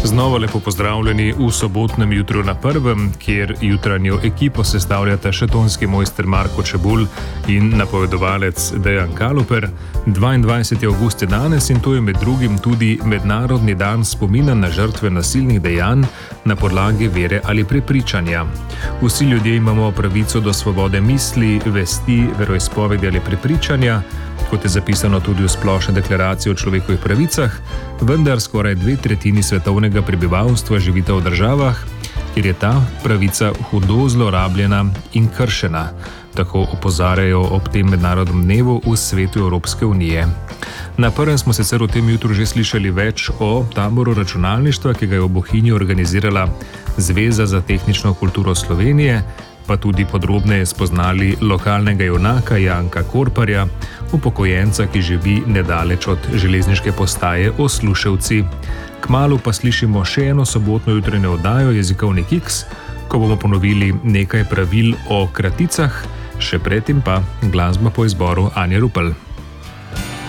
Znova lepo pozdravljeni v sobotnem jutru na prvem, kjer jutranjo ekipo sestavljata še tonski mojster Marko Čebulj in napovedovalec Dejan Kaluper. 22. avgust je danes in to je med drugim tudi Mednarodni dan spomina na žrtve nasilnih dejanj na podlagi vere ali prepričanja. Vsi ljudje imamo pravico do svobode misli, vesti, veroizpovedi ali prepričanja, kot je zapisano tudi v Splošni deklaraciji o človekovih pravicah, vendar skoraj 2/3 svetovnega prebivalstva živita v državah, kjer je ta pravica hudo zlorabljena in kršena, tako opozarjajo ob tem mednarodnem dnevu v svetu Evropske unije. Na prvem smo sicer v tem jutru že slišali več o taboru računalništva, ki ga je v Bohinju organizirala Zveza za tehnično kulturo Slovenije, pa tudi podrobneje spoznali lokalnega junaka Janka Korparja, upokojenca, ki živi nedaleč od železniške postaje Osluševci. Kmalu pa slišimo še eno sobotno jutranjo oddajo Jezikovnik X, ko bomo ponovili nekaj pravil o kraticah, še predtem pa glasba po izboru Anje Rupel.